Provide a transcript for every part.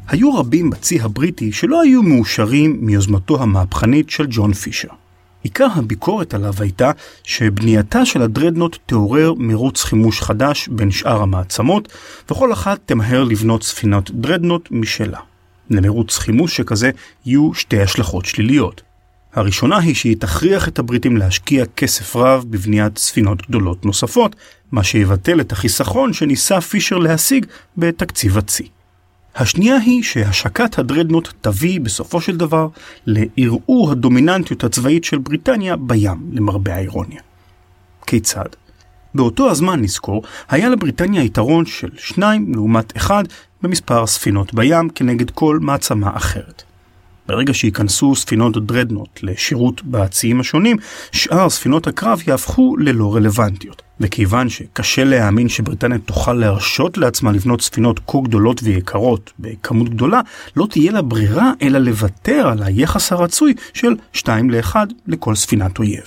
היו רבים בצי הבריטי שלא היו מאושרים מיוזמתו המהפכנית של ג'ון פישר. עיקר הביקורת עליו הייתה שבנייתה של הדרדנוט תעורר מרוץ חימוש חדש בין שאר המעצמות, וכל אחת תמהר לבנות ספינות דרדנוט משלה. למרוץ חימוש שכזה יהיו שתי השלכות שליליות. הראשונה היא שהיא תכריח את הבריטים להשקיע כסף רב בבניית ספינות גדולות נוספות, מה שיבטל את החיסכון שניסה פישר להשיג בתקציב הצי. השנייה היא שהשקת הדרדנוט תביא בסופו של דבר לערעור הדומיננטיות הצבאית של בריטניה בים, למרבה האירוניה. כיצד? באותו הזמן נזכור, היה לבריטניה יתרון של 2 לעומת 1 במספר ספינות בים כנגד כל מעצמה אחרת. ברגע שיכנסו ספינות דרדנוט לשירות בציים השונים, שאר ספינות הקרב יהפכו ללא רלוונטיות. וכיוון שקשה להאמין שבריטניה תוכל להרשות לעצמה לבנות ספינות כה גדולות ויקרות בכמות גדולה, לא תהיה לה ברירה אלא לוותר על היחס הרצוי של 2-1 לכל ספינת אויב.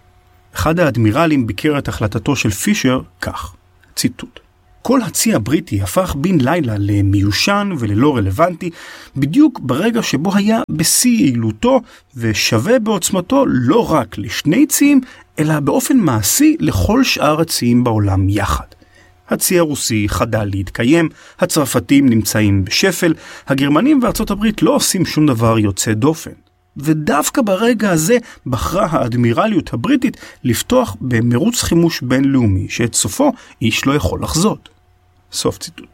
אחד האדמירלים ביקר את החלטתו של פישר כך, ציטוט: כל הצי הבריטי הפך בן לילה למיושן וללא רלוונטי, בדיוק ברגע שבו היה בשיא יעילותו ושווה בעוצמתו לא רק לשני ציים, אלא באופן מעשי לכל שאר הציים בעולם יחד. הצי הרוסי חדל להתקיים, הצרפתים נמצאים בשפל, הגרמנים וארצות הברית לא עושים שום דבר יוצא דופן. ודווקא ברגע הזה בחרה האדמירליות הבריטית לפתוח במרוץ חימוש בינלאומי שאת סופו איש לא יכול לחזות. סוף ציטוט.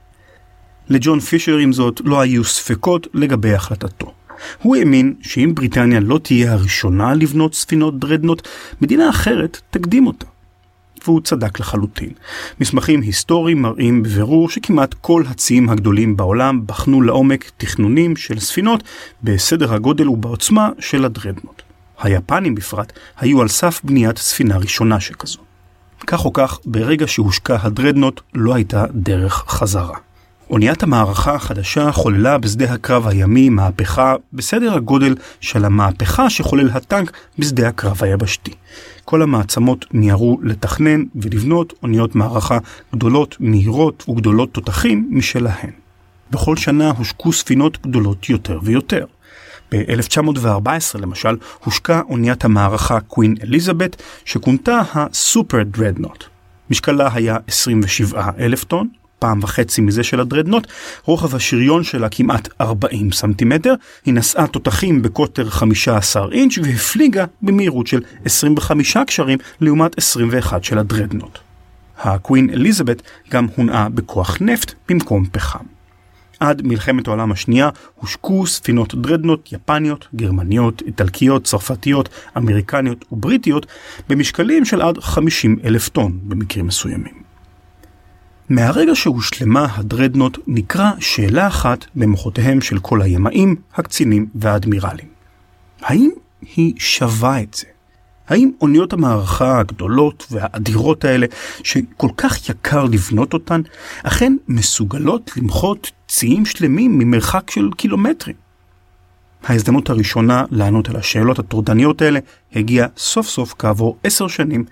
לג'ון פישר עם זאת לא היו ספקות לגבי החלטתו. הוא האמין שאם בריטניה לא תהיה הראשונה לבנות ספינות דרדנוט, מדינה אחרת תקדים אותה. והוא צדק לחלוטין. מסמכים היסטוריים מראים בבירור שכמעט כל הציים הגדולים בעולם בחנו לעומק תכנונים של ספינות בסדר הגודל ובעוצמה של הדרדנוט. היפנים בפרט היו על סף בניית ספינה ראשונה שכזו. כך או כך, ברגע שהושקע הדרדנוט לא הייתה דרך חזרה. אוניית המערכה החדשה חוללה בשדה הקרב הימי מהפכה בסדר הגודל של המהפכה שחולל הטנק בשדה הקרב היבשתי. כל המעצמות ניערו לתכנן ולבנות אוניות מערכה גדולות, מהירות וגדולות תותחים משלהן. בכל שנה הושקו ספינות גדולות יותר ויותר. ב-1914 למשל הושקה אוניית המערכה קווין אליזבת שכונתה הסופר דרדנוט. משקלה היה 27,000 טון, 1.5 מזה של הדרדנוט, רוחב השריון שלה כמעט 40 סנטימטר, היא נשאה תותחים בקוטר 15 אינץ' והפליגה במהירות של 25 קשרים לעומת 21 של הדרדנוט. הקווין אליזבת גם הונעה בכוח נפט במקום פחם. עד מלחמת העולם השנייה הושקו ספינות דרדנוט יפניות, גרמניות, איטלקיות, צרפתיות, אמריקניות ובריטיות במשקלים של עד 50,000 טון במקרים מסוימים. מהרגע שהושלמה הדרדנוט נקרא שאלה אחת במוחותיהם של כל הימאים, הקצינים והאדמירלים. האם היא שווה את זה? האם אוניות המערכה הגדולות והאדירות האלה, שכל כך יקר לבנות אותן, אכן מסוגלות למחות ציים שלמים ממרחק של קילומטרים? ההזדמנות הראשונה לענות על השאלות הטורדניות האלה הגיעה סוף סוף כעבור 10 שנים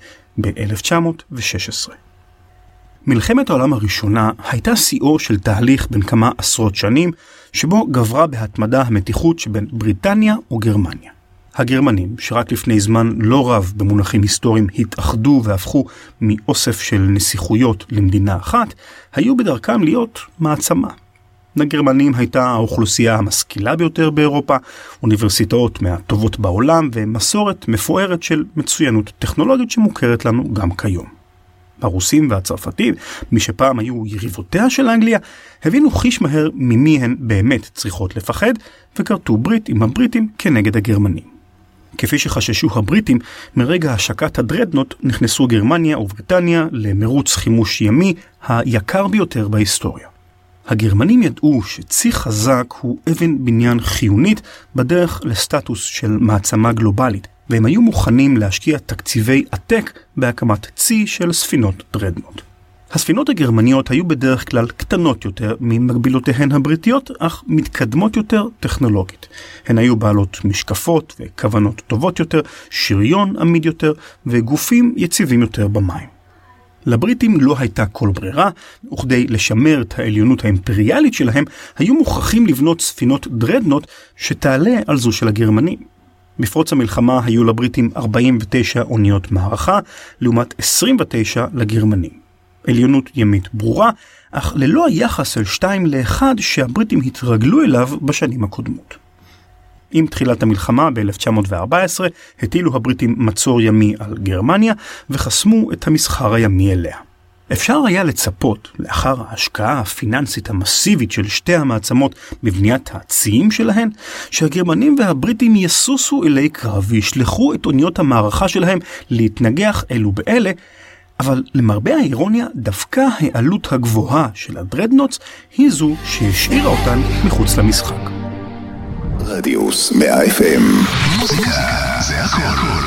ב-1916. מלחמת העולם הראשונה הייתה שיאו של תהליך בין כמה עשרות שנים, שבו גברה בהתמדה המתיחות שבין בריטניה וגרמניה. הגרמנים, שרק לפני זמן לא רב במונחים היסטוריים התאחדו והפכו מאוסף של נסיכויות למדינה אחת, היו בדרכם להיות מעצמה. לגרמנים הייתה האוכלוסייה המשכילה ביותר באירופה, אוניברסיטאות מהטובות בעולם ומסורת מפוארת של מצוינות טכנולוגית שמוכרת לנו גם כיום. הרוסים והצרפתים, מי שפעם היו יריבותיה של אנגליה, הבינו חיש מהר ממי הן באמת צריכות לפחד, וקרתו ברית עם הבריטים כנגד הגרמנים. כפי שחששו הבריטים, מרגע השקת הדרדנוט נכנסו גרמניה ובריטניה למרוץ חימוש ימי היקר ביותר בהיסטוריה. הגרמנים ידעו שצי חזק הוא אבן בניין חיונית בדרך לסטטוס של מעצמה גלובלית, והם היו מוכנים להשקיע תקציבי עתק בהקמת צי של ספינות דרדנוט. הספינות הגרמניות היו בדרך כלל קטנות יותר ממקבילותיהן הבריטיות, אך מתקדמות יותר טכנולוגית. הן היו בעלות משקפות וכוונות טובות יותר, שריון עמיד יותר וגופים יציבים יותר במים. לבריטים לא הייתה כל ברירה, וכדי לשמר את העליונות האימפריאלית שלהם, היו מוכרחים לבנות ספינות דרדנוט שתעלה על זו של הגרמנים. בפרוץ המלחמה היו לבריטים 49 אוניות מערכה, לעומת 29 לגרמנים. עליונות ימית ברורה, אך ללא היחס של 2-1 שהבריטים התרגלו אליו בשנים הקודמות. עם תחילת המלחמה ב-1914 הטילו הבריטים מצור ימי על גרמניה וחסמו את המסחר הימי אליה. אפשר היה לצפות, לאחר ההשקעה הפיננסית המסיבית של שתי המעצמות בבניית הציים שלהן, שהגרמנים והבריטים יסוסו אלי קרב וישלחו את אוניות המערכה שלהם להתנגח אלו באלה, אבל למרבה האירוניה, דווקא העלות הגבוהה של הדרדנוטס היא זו שהשאירה אותן מחוץ למשחק. רדיוס 100 FM. מוזיקה זה הכל.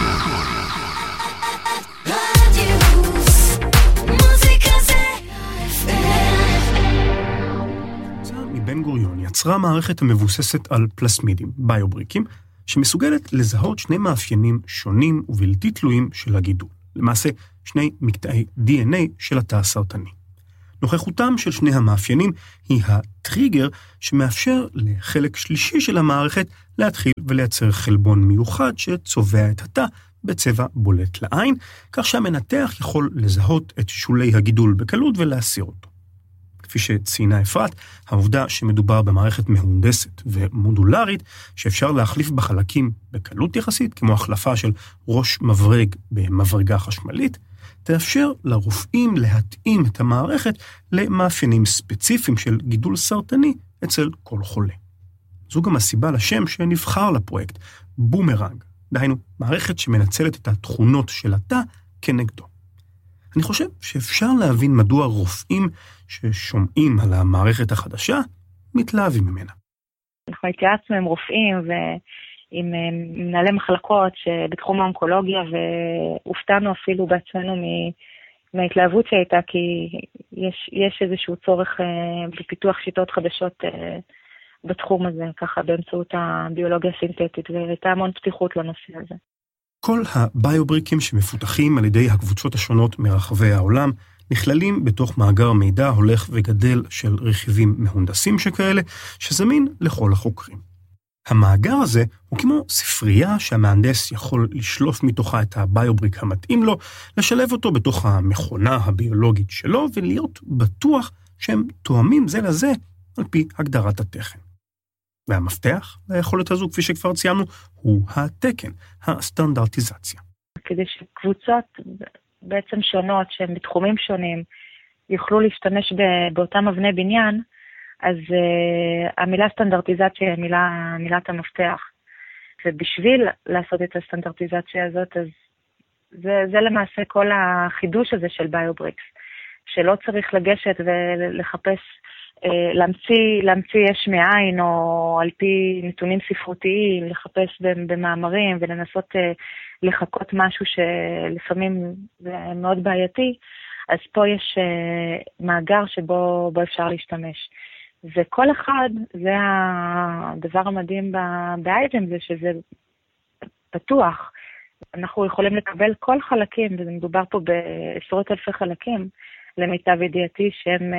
מבן גוריון יצרה מערכת המבוססת על פלסמידים, ביובריקים, שמסוגלת לזהות שני מאפיינים שונים ובלתי תלויים של הגידול. למעשה, שני מקטעי DNA של התא הסרטני. נוכחותם של שני המאפיינים היא הטריגר שמאפשר לחלק שלישי של המערכת להתחיל ולייצר חלבון מיוחד שצובע את התא בצבע בולט לעין, כך שהמנתח יכול לזהות את שולי הגידול בקלות ולהסיר אותו. כפי שציינה אפרת, העובדה שמדובר במערכת מהונדסת ומודולרית שאפשר להחליף בחלקים בקלות יחסית, כמו החלפה של ראש מברג במברגה חשמלית, תאפשר לרופאים להתאים את המערכת למאפיינים ספציפיים של גידול סרטני אצל כל חולה. זו גם הסיבה לשם שנבחר לפרויקט, בומרנג, דהיינו מערכת שמנצלת את התכונות של התא כנגדו. אני חושב שאפשר להבין מדוע רופאים ששומעים על המערכת החדשה מתלהבים ממנה. אנחנו התייעצנו עם רופאים ועם מנהלי מחלקות שבתחום האונקולוגיה, והופתענו אפילו בעצמנו מההתלהבות שהייתה, כי יש איזשהו צורך בפיתוח שיטות חדשות בתחום הזה, ככה באמצעות הביולוגיה הסינתטית, והייתה המון פתיחות לנושא הזה. כל הביובריקים שמפותחים על ידי הקבוצות השונות מרחבי העולם נכללים בתוך מאגר מידע הולך וגדל של רכיבים מהונדסים שכאלה, שזמין לכל החוקרים. המאגר הזה הוא כמו ספרייה שהמהנדס יכול לשלוף מתוכה את הביובריק המתאים לו, לשלב אותו בתוך המכונה הביולוגית שלו ולהיות בטוח שהם תואמים זה לזה על פי הגדרת התכן. והמפתח ליכולת הזו, כפי שכבר ציינו, הוא התקן, הסטנדרטיזציה. כדי שקבוצות בעצם שונות, שהן בתחומים שונים, יוכלו להשתמש באותם אבני בניין, אז המילה סטנדרטיזציה היא מילת המפתח. ובשביל לעשות את הסטנדרטיזציה הזאת, אז זה למעשה כל החידוש הזה של ביובריקס, שלא צריך לגשת ולחפש, להמציא יש מאין, או על פי נתונים ספרותיים, לחפש במאמרים ולנסות לחכות משהו שלפעמים זה מאוד בעייתי, אז פה יש מאגר שבו אפשר להשתמש. וכל אחד, זה הדבר המדהים באייג'ם, זה שזה פתוח. אנחנו יכולים לקבל כל חלקים, ומדובר פה בעשרות אלפי חלקים, למיטב ידיעתי, שהם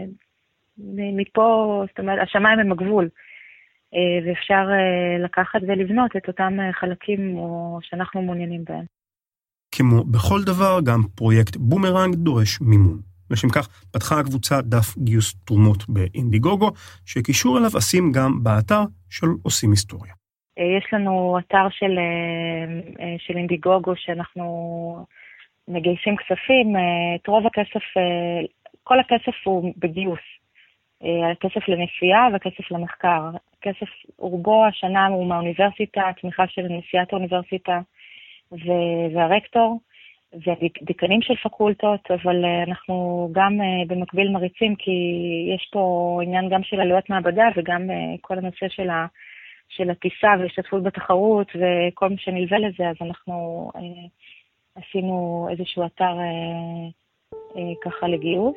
מפה, זאת אומרת, השמיים הם הגבול, ואפשר לקחת ולבנות את אותם חלקים שאנחנו מעוניינים בהם. כמו בכל דבר, גם פרויקט בומרנג דורש מימון. לשם כך פתחה הקבוצה דף גיוס תרומות באינדיגוגו, שקישור אליו אשים גם באתר של עושים היסטוריה. יש לנו אתר של אינדיגוגו שאנחנו מגייסים כספים, את רוב הכסף, כל הכסף הוא בגיוס. הכסף לנסיעה וכסף למחקר. הכסף רובו השנה הוא מהאוניברסיטה, התמיכה של נשיאת האוניברסיטה והרקטור, ודיקנים של פקולטות, אבל אנחנו גם במקביל מריצים, כי יש פה עניין גם של עלויות מעבדה, וגם כל הנושא של הטיסה והשתתפות בתחרות, וכל מה שנלווה לזה, אז אנחנו עשינו איזשהו אתר ככה לגיוס.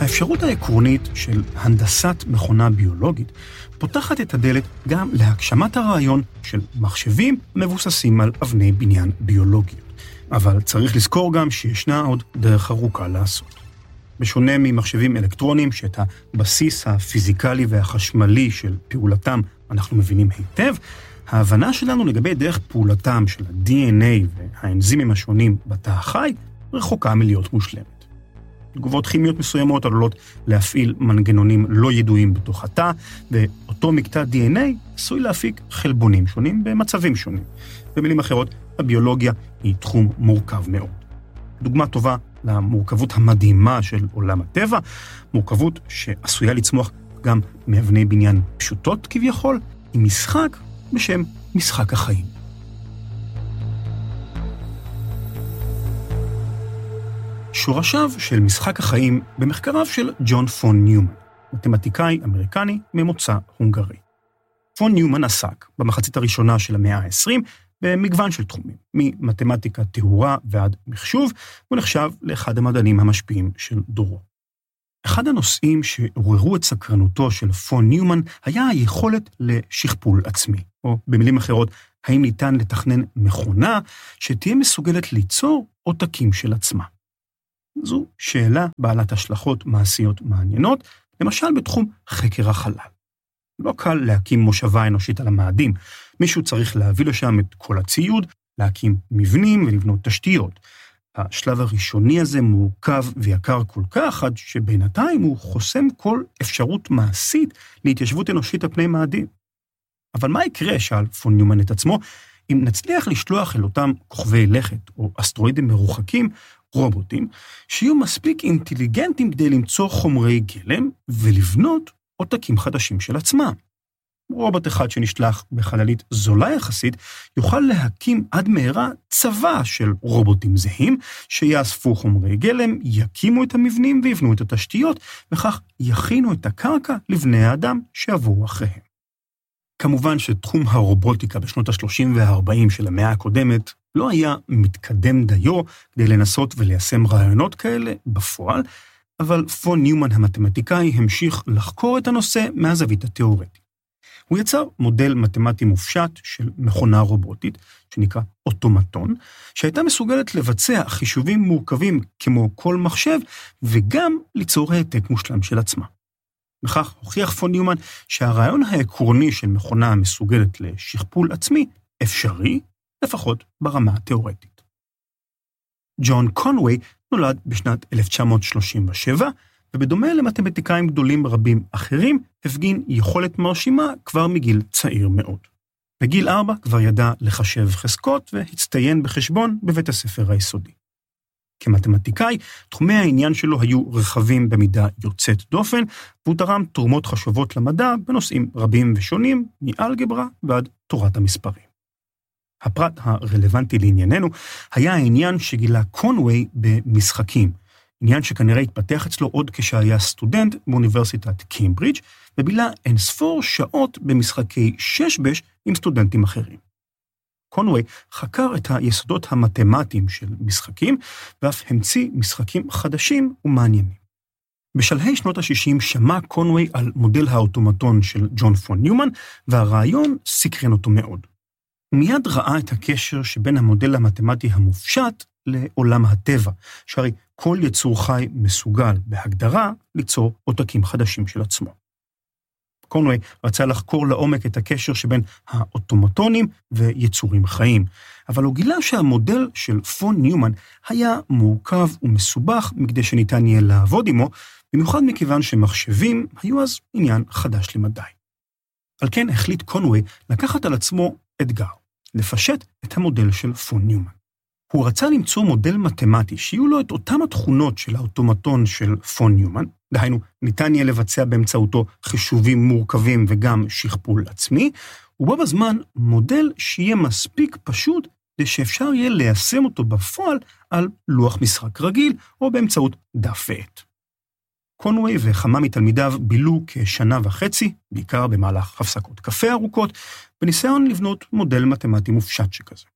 האפשרות העקרונית של הנדסת מכונה ביולוגית פותחת את הדלת גם להגשמת הרעיון של מחשבים מבוססים על אבני בניין ביולוגיות. אבל צריך לזכור גם שישנה עוד דרך ארוכה לעשות. בשונה ממחשבים אלקטרוניים שאת הבסיס הפיזיקלי והחשמלי של פעולתם אנחנו מבינים היטב, ההבנה שלנו לגבי דרך פעולתם של ה-DNA והאנזימים השונים בתא החי רחוקה מלהיות מושלמת. תגובות כימיות מסוימות עלולות להפעיל מנגנונים לא ידועים בתוך התא, ואותו מקטע DNA עשוי להפיק חלבונים שונים במצבים שונים. במילים אחרות, הביולוגיה היא תחום מורכב מאוד. דוגמה טובה למורכבות המדהימה של עולם הטבע, מורכבות שעשויה לצמוח גם מאבני בניין פשוטות כביכול, היא משחק בשם משחק החיים. שורשיו של משחק החיים במחקריו של ג'ון פון ניומן, מתמטיקאי אמריקני ממוצא הונגרי. פון ניומן עסק במחצית הראשונה של המאה ה-20 במגוון של תחומים, ממתמטיקה טהורה ועד מחשוב, הוא נחשב לאחד המדענים המשפיעים של דורו. אחד הנושאים שעוררו את סקרנותו של פון ניומן היה היכולת לשכפול עצמי, או במילים אחרות, האם ניתן לתכנן מכונה שתהיה מסוגלת ליצור עותקים של עצמה. זו שאלה בעלת השלכות מעשיות מעניינות, למשל בתחום חקר החלל. לא קל להקים מושבה אנושית על המאדים, מישהו צריך להביא לשם את כל הציוד, להקים מבנים ולבנות תשתיות. השלב הראשוני הזה מורכב ויקר כל כך, עד שבינתיים הוא חוסם כל אפשרות מעשית להתיישבות אנושית על פני מאדים. אבל מה יקרה, שאל פון ניומן את עצמו, אם נצליח לשלוח אל אותם כוכבי לכת או אסטרואידים מרוחקים, רובוטים, שיהיו מספיק אינטליגנטים כדי למצוא חומרי גלם ולבנות עותקים חדשים של עצמם. רובוט אחד שנשלח בחללית זולה יחסית, יוכל להקים עד מהרה צבא של רובוטים זהים, שיאספו חומרי גלם, יקימו את המבנים ויבנו את התשתיות, וכך יכינו את הקרקע לבני האדם שעברו אחריהם. כמובן שתחום הרובוטיקה בשנות ה-30 וה-40 של המאה הקודמת לא היה מתקדם דיו כדי לנסות וליישם רעיונות כאלה בפועל, אבל פון ניומן המתמטיקאי המשיך לחקור את הנושא מהזווית התיאורטית. הוא יצר מודל מתמטי מופשט של מכונה רובוטית, שנקרא אוטומטון, שהייתה מסוגלת לבצע חישובים מורכבים כמו כל מחשב, וגם ליצור העתק מושלם של עצמה. בכך הוכיח פון ניומן שהרעיון העקרוני של מכונה המסוגלת לשכפול עצמי אפשרי, לפחות ברמה התיאורטית. ג'ון קונווי נולד בשנת 1937, ובדומה למתמטיקאים גדולים רבים אחרים, הפגין יכולת מרשימה כבר מגיל צעיר מאוד. בגיל 4 כבר ידע לחשב חזקות והצטיין בחשבון בבית הספר היסודי. כמתמטיקאי, תחומי העניין שלו היו רחבים במידה יוצאת דופן, והוא תרם תרומות חשובות למדע בנושאים רבים ושונים, מאלגברה ועד תורת המספרים. הפרט הרלוונטי לענייננו היה העניין שגילה קונווי במשחקים, עניין שכנראה התפתח אצלו עוד כשהיה סטודנט באוניברסיטת קיימברידג' ובילה אינספור שעות במשחקי שש-בש עם סטודנטים אחרים. קונווי חקר את היסודות המתמטיים של משחקים, ואף המציא משחקים חדשים ומעניינים. בשלהי שנות ה-60 שמע קונווי על מודל האוטומטון של ג'ון פון ניומן, והרעיון סקרן אותו מאוד. הוא מיד ראה את הקשר שבין המודל המתמטי המופשט לעולם הטבע, שהרי כל יצור חי מסוגל בהגדרה ליצור עותקים חדשים של עצמו. קונווי רצה לחקור לעומק את הקשר שבין האוטומטונים ויצורים חיים, אבל הוא גילה שהמודל של פון ניומן היה מורכב ומסובך מכדי שניתן יהיה לעבוד עמו, במיוחד מכיוון שמחשבים היו אז עניין חדש למדי. על כן החליט קונווי לקחת על עצמו אתגר, לפשט את המודל של פון ניומן. הוא רצה למצוא מודל מתמטי שיהיו לו את אותם התכונות של האוטומטון של פון ניומן, דהיינו, ניתן יהיה לבצע באמצעותו חישובים מורכבים וגם שכפול עצמי, ובו בזמן מודל שיהיה מספיק פשוט כדי שאפשר יהיה ליישם אותו בפועל על לוח משחק רגיל או באמצעות דף ועט. קונווי וכמה מתלמידיו בילו כשנה וחצי, בעיקר במהלך הפסקות קפה ארוכות, בניסיון לבנות מודל מתמטי מופשט שכזה.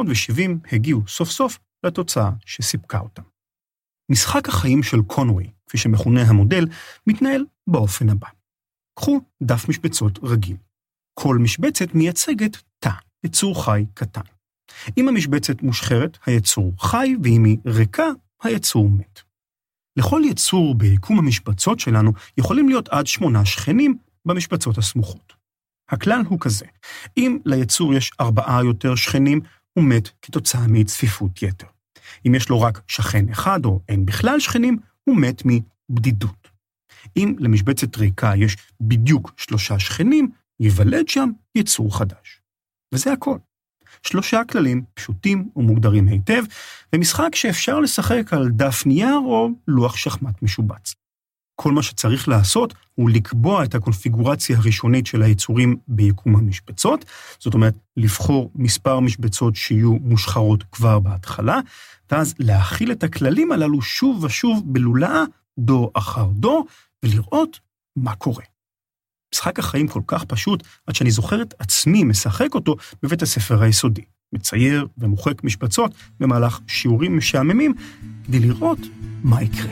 ב-1970 הגיעו סוף סוף לתוצאה שסיפקה אותם. משחק החיים של קונווי, כפי כפי שמכונה המודל, מתנהל באופן הבא. קחו דף משבצות רגיל. כל משבצת מייצגת תא, יצור חי קטן. אם המשבצת מושחרת, היצור חי, ואם היא ריקה, היצור מת. לכל יצור ביקום המשבצות שלנו יכולים להיות עד 8 שכנים במשבצות הסמוכות. הכלל הוא כזה, אם ליצור יש 4 יותר שכנים, הוא מת כתוצאה מצפיפות יתר. אם יש לו רק שכן אחד או אין בכלל שכנים, הוא מת מבדידות. אם למשבצת ריקה יש בדיוק 3 שכנים, ייוולד שם יצור חדש. וזה הכל. 3 כללים פשוטים ומוגדרים היטב, ומשחק שאפשר לשחק על דף נייר או לוח שחמט משובץ. כל מה שצריך לעשות הוא לקבוע את הקונפיגורציה הראשונית של היצורים ביקום המשבצות, זאת אומרת לבחור מספר משבצות שיהיו מושחרות כבר בהתחלה, ואז להכיל את הכללים הללו שוב ושוב בלולאה, דור אחר דור, ולראות מה קורה. משחק החיים כל כך פשוט, עד שאני זוכר את עצמי משחק אותו בבית הספר היסודי, מצייר ומוחק משבצות במהלך שיעורים משעממים, כדי לראות מה יקרה.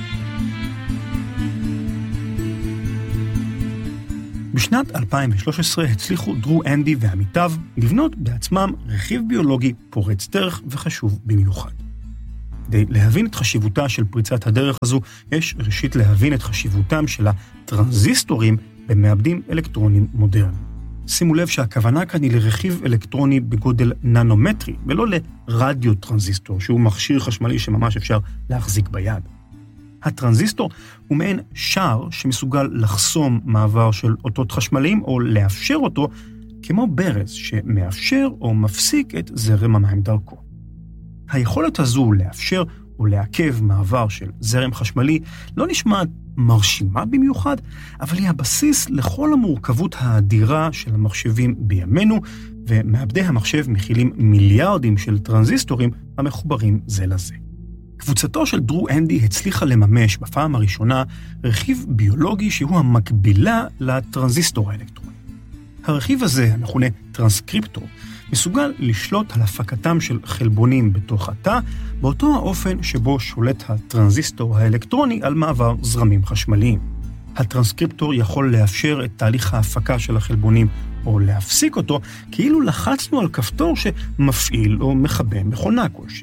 בשנת 2013 הצליחו דרו אנדי ועמיתיו לבנות בעצמם רכיב ביולוגי פורץ דרך וחשוב במיוחד. כדי להבין את חשיבותה של פריצת הדרך הזו, יש ראשית להבין את חשיבותם של הטרנזיסטורים במעבדים אלקטרונים מודרניים. שימו לב שהכוונה כאן היא לרכיב אלקטרוני בגודל ננומטרי, ולא לרדיו טרנזיסטור, שהוא מכשיר חשמלי שממש אפשר להחזיק ביד. הטרנזיסטור הוא מעין שער שמסוגל לחסום מעבר של אותות חשמליים או לאפשר אותו כמו ברז שמאפשר או מפסיק את זרם המים דרכו. היכולת הזו לאפשר או לעכב מעבר של זרם חשמלי לא נשמעת מרשימה במיוחד, אבל היא הבסיס לכל המורכבות האדירה של המחשבים בימינו, ומעבדי המחשב מכילים מיליארדים של טרנזיסטורים המחוברים זה לזה. קבוצתו של דרו אנדי הצליחה לממש בפעם הראשונה רכיב ביולוגי שהוא המקבילה לטרנזיסטור האלקטרוני. הרכיב הזה, המכונה טרנסקריפטור, מסוגל לשלוט על הפקתם של חלבונים בתוך התא, באותו האופן שבו שולט הטרנזיסטור האלקטרוני על מעבר זרמים חשמליים. הטרנסקריפטור יכול לאפשר את תהליך ההפקה של החלבונים או להפסיק אותו, כאילו לחצנו על כפתור שמפעיל או מכבה מכונה כלשהי.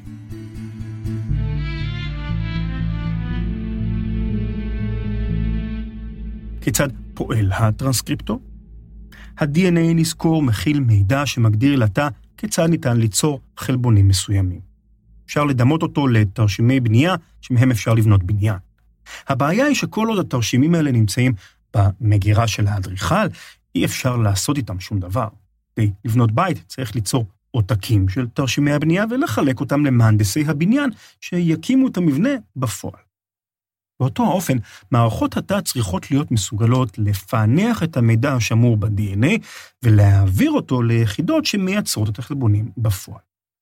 כיצד פועל הטרנסקריפטור? ה-DNA נזכור מכיל מידע שמגדיר לתא כיצד ניתן ליצור חלבונים מסוימים. אפשר לדמות אותו לתרשימי בנייה שמהם אפשר לבנות בניין. הבעיה היא שכל עוד התרשימים האלה נמצאים במגירה של האדריכל, אי אפשר לעשות איתם שום דבר. כדי לבנות בית צריך ליצור עותקים של תרשימי הבנייה ולחלק אותם למהנדסי הבניין שיקימו את המבנה בפועל. באותו האופן, מערכות התא צריכות להיות מסוגלות לפענח את המידע השמור ב-DNA ולהעביר אותו ליחידות שמייצרות את החלבונים בפועל.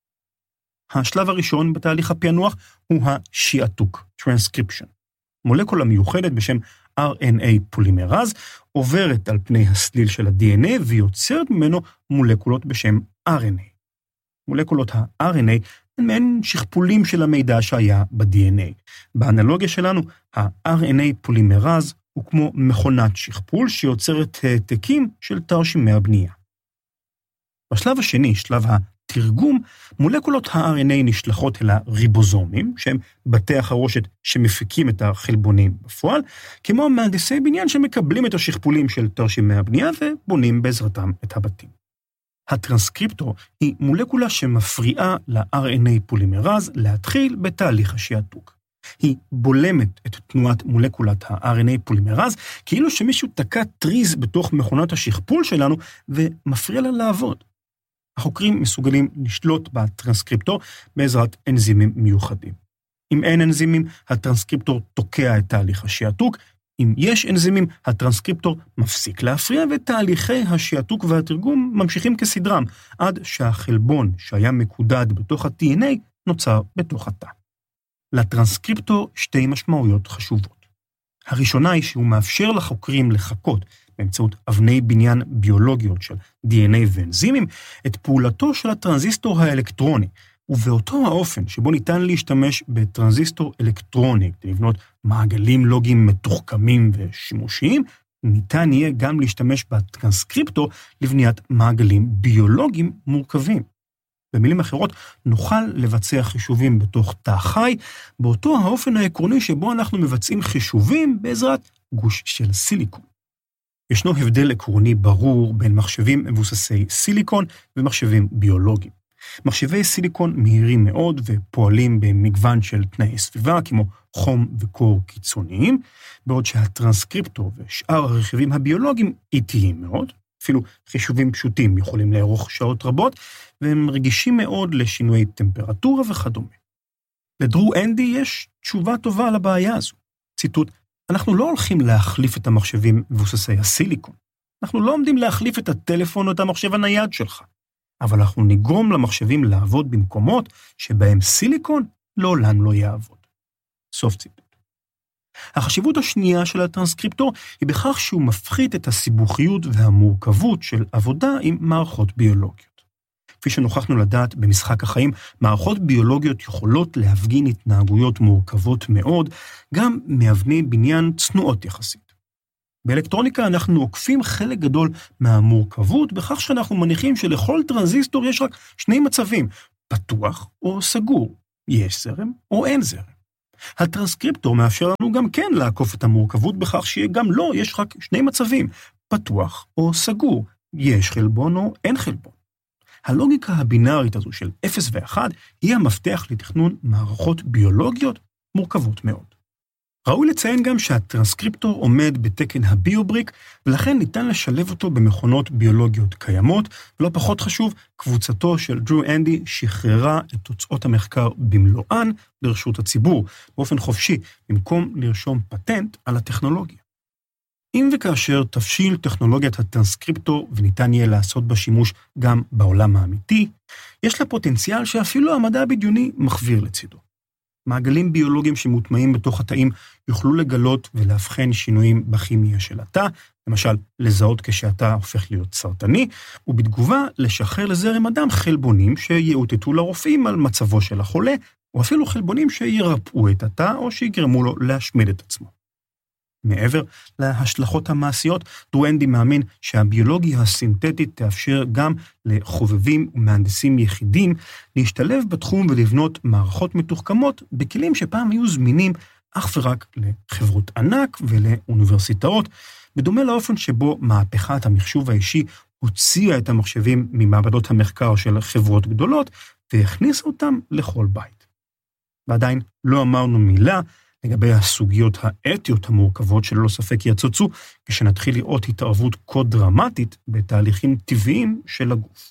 השלב הראשון בתהליך הפענוח הוא השיעתוק, transcription. מולקולה מיוחדת בשם RNA פולימרז עוברת על פני הסליל של ה-DNA ויוצרת ממנו מולקולות בשם RNA. מולקולות ה-RNA הן מעין שכפולים של המידע שהיה ב-DNA. באנלוגיה שלנו, ה-RNA פולימרז הוא כמו מכונת שכפול שיוצרת העתקים של תרשימי הבנייה. בשלב השני, שלב התרגום, מולקולות ה-RNA נשלחות אל הריבוזומים, שהם בתי החרושת שמפיקים את החלבונים בפועל, כמו מהנדסי בניין שמקבלים את השכפולים של תרשימי הבנייה ובונים בעזרתם את הבתים. הטרנסקריפטור היא מולקולה שמפריעה ל-RNA פולימרז להתחיל בתהליך השיעתוק. היא בולמת את תנועת מולקולת ה-RNA פולימרז, כאילו שמישהו תקע טריז בתוך מכונת השכפול שלנו ומפריע לה לעבוד. החוקרים מסוגלים לשלוט בטרנסקריפטור בעזרת אנזימים מיוחדים. אם אין אנזימים, הטרנסקריפטור תוקע את תהליך השיעתוק, אם יש אנזימים, הטרנסקריפטור מפסיק להפריע, ותהליכי השיעתוק והתרגום ממשיכים כסדרם, עד שהחלבון שהיה מקודד בתוך ה-DNA נוצר בתוך התא. לטרנסקריפטור 2 משמעויות חשובות. הראשונה היא שהוא מאפשר לחוקרים לחקות, באמצעות אבני בניין ביולוגיות של DNA ואנזימים, את פעולתו של הטרנזיסטור האלקטרוני, ובאותו האופן שבו ניתן להשתמש בטרנזיסטור אלקטרוני, כדי לבנות מעגלים לוגיים מתוחכמים ושימושיים, ניתן יהיה גם להשתמש בטרנסקריפטור לבניית מעגלים ביולוגיים מורכבים. במילים אחרות, נוכל לבצע חישובים בתוך תא חי, באותו האופן העקרוני שבו אנחנו מבצעים חישובים בעזרת גוש של סיליקון. ישנו הבדל עקרוני ברור בין מחשבים מבוססי סיליקון ומחשבים ביולוגיים. מחשבי סיליקון מהירים מאוד ופועלים במגוון של תנאי סביבה, כמו חום וקור קיצוניים, בעוד שהטרנסקריפטור ושאר הרכיבים הביולוגיים איטיים מאוד, אפילו חישובים פשוטים יכולים לארוך שעות רבות, והם רגישים מאוד לשינוי טמפרטורה וכדומה. לדרו אנדי יש תשובה טובה לבעיה הזו. ציטוט, אנחנו לא הולכים להחליף את המחשבים מבוססי הסיליקון. אנחנו לא עומדים להחליף את הטלפון או את המחשב הנייד שלך. אבל אנחנו נגרום למחשבים לעבוד במקומות שבהם סיליקון לעולם לא יעבוד. סוף ציטוט. החשיבות השנייה של הטרנסקריפטור היא בכך שהוא מפחית את הסיבוכיות והמורכבות של עבודה עם מערכות ביולוגיות. כפי שנוכחנו לדעת במשחק החיים, מערכות ביולוגיות יכולות להפגין התנהגויות מורכבות מאוד, גם מאבני בניין צנועות יחסית. באלקטרוניקה אנחנו עוקפים חלק גדול מהמורכבות, בכך שאנחנו מניחים שלכל טרנזיסטור יש רק שני מצבים, פתוח או סגור, יש זרם או אין זרם. הטרנסקריפטור מאפשר לנו גם כן לעקוף את המורכבות בכך שגם לא יש רק שני מצבים, פתוח או סגור, יש חלבון או אין חלבון. הלוגיקה הבינארית הזו של 0 ו-1 היא המפתח לתכנון מערכות ביולוגיות מורכבות מאוד. ראוי לציין גם שהטרנסקריפטור עומד בתקן הביובריק, ולכן ניתן לשלב אותו במכונות ביולוגיות קיימות, ולא פחות חשוב, קבוצתו של דרו אנדי שחררה את תוצאות המחקר במלואן לרשות הציבור, באופן חופשי, במקום לרשום פטנט על הטכנולוגיה. אם וכאשר תבשיל טכנולוגיית הטרנסקריפטור וניתן יהיה לעשות בה שימוש גם בעולם האמיתי, יש לה פוטנציאל שאפילו המדע הבדיוני מחוויר לצידו. מעגלים ביולוגיים שמוטמעים בתוך התאים יוכלו לגלות ולהבחן שינויים בכימיה של התא, למשל לזהות כשהתא הופך להיות סרטני, ובתגובה לשחרר לזרם הדם חלבונים שיאותתו לרופאים על מצבו של החולה, או אפילו חלבונים שירפאו את התא או שיגרמו לו להשמיד את עצמו. מעבר להשלכות המעשיות, דרו אנדי מאמין שהביולוגיה הסינתטית תאפשר גם לחובבים ומהנדסים יחידים להשתלב בתחום ולבנות מערכות מתוחכמות בכלים שפעם היו זמינים אך ורק לחברות ענק ולאוניברסיטאות, בדומה לאופן שבו מהפכת המחשוב האישי הוציאה את המחשבים ממעבדות המחקר של חברות גדולות והכניסה אותם לכל בית. ועדיין לא אמרנו מילה לגבי הסוגיות האתיות המורכבות שללא ספק יצוצו, כשנתחיל לראות התערבות כה דרמטית בתהליכים טבעיים של הגוף.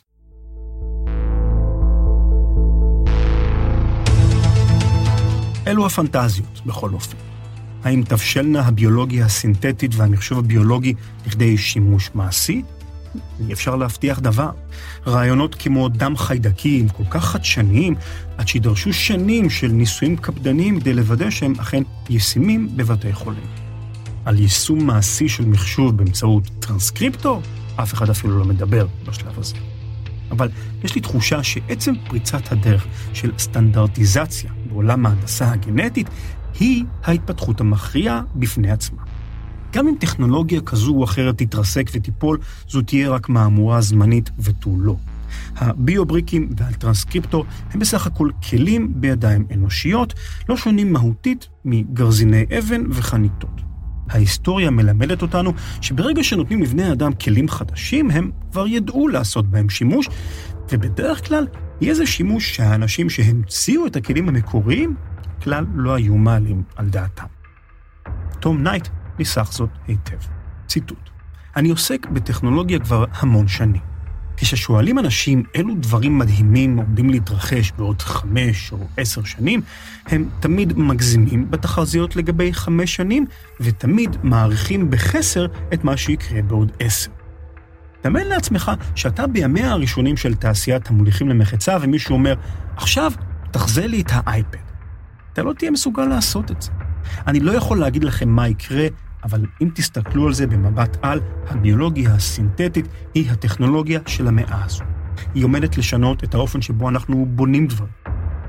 אלו הפנטזיות בכל אופן. האם תבשלנה הביולוגיה הסינתטית והמחשוב הביולוגי לכדי שימוש מעשי? אי אפשר להבטיח דבר. רעיונות כמו דם חיידקים כל כך חדשניים, עד שידרשו שנים של ניסויים קפדניים כדי לוודא שהם אכן ישימים בבתי חולים. על יישום מעשי של מחשוב באמצעות טרנסקריפטור, אף אחד אפילו לא מדבר בשלב הזה. אבל יש לי תחושה שעצם פריצת הדרך של סטנדרטיזציה בעולם ההנדסה הגנטית היא ההתפתחות המכריעה בפני עצמה. גם אם טכנולוגיה כזו או אחרת תתרסק ותיפול, זו תהיה רק מהמורה זמנית ותו לא. הביובריקים והטרנסקריפטור הם בסך הכל כלים בידיים אנושיות, לא שונים מהותית מגרזיני אבן וחניתות. ההיסטוריה מלמדת אותנו שברגע שנותנים לבני האדם כלים חדשים, הם כבר ידעו לעשות בהם שימוש, ובדרך כלל יהיה זה שימוש שהאנשים שהמציאו את הכלים המקוריים כלל לא היו מעלים על דעתם. תום נייט ניסח זאת היטב. ציטוט: אני עוסק בטכנולוגיה כבר המון שנים. כששואלים אנשים אילו דברים מדהימים עומדים להתרחש בעוד 5 או 10 שנים, הם תמיד מגזימים בתחזיות לגבי 5 שנים, ותמיד מעריכים בחסר את מה שיקרה בעוד 10. דמיין לעצמך שאתה בימיה הראשונים של תעשיית המוליכים למחצה, ומישהו אומר, עכשיו תחזה לי את האייפד. אתה לא תהיה מסוגל לעשות את זה. אני לא יכול להגיד לכם מה יקרה, אבל אם תסתכלו על זה במבט על, הביולוגיה הסינתטית היא הטכנולוגיה של המאה הזו. היא עומדת לשנות את האופן שבו אנחנו בונים דברים.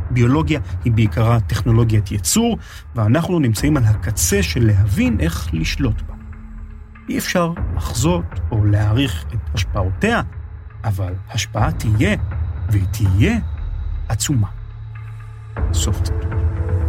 ביולוגיה היא בעיקרה טכנולוגיית ייצור, ואנחנו נמצאים על הקצה של להבין איך לשלוט בה. אי אפשר לחזות או להעריך את השפעותיה, אבל השפעה תהיה, והיא תהיה עצומה. סוף ציטוט.